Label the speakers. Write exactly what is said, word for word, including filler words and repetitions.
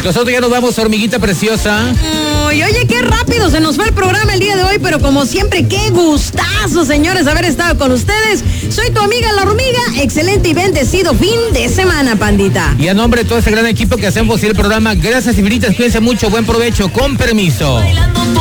Speaker 1: Nosotros ya nos vamos, hormiguita preciosa.
Speaker 2: Uy, oye, qué rápido se nos fue el programa el día de hoy, pero como siempre, qué gustazo, señores, haber estado con ustedes. Soy tu amiga La Hormiga. Excelente y bendecido fin de semana, pandita.
Speaker 1: Y a nombre de todo este gran equipo que hacemos el programa, gracias, infinitas, cuídense mucho, buen provecho, con permiso.